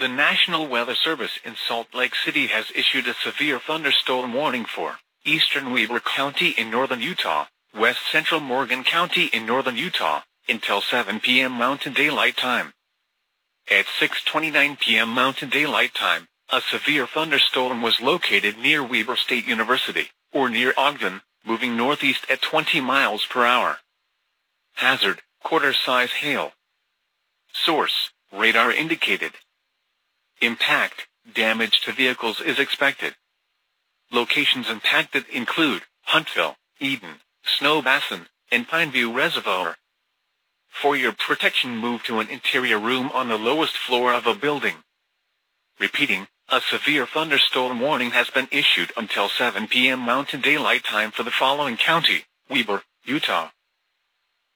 The National Weather Service in Salt Lake City has issued a severe thunderstorm warning for eastern Weber County in northern Utah, west central Morgan County in northern Utah, until 7 p.m. Mountain Daylight Time. At 6:29 p.m. Mountain Daylight Time, a severe thunderstorm was located near Weber State University, or near Ogden, moving northeast at 20 miles per hour. Hazard, quarter-size hail. Source, radar indicated. Impact, damage to vehicles is expected. Locations impacted include Huntsville, Eden, Snow Basin, and Pineview Reservoir. For your protection, move to an interior room on the lowest floor of a building. Repeating, a severe thunderstorm warning has been issued until 7 p.m. Mountain Daylight Time for the following county: Weber, Utah,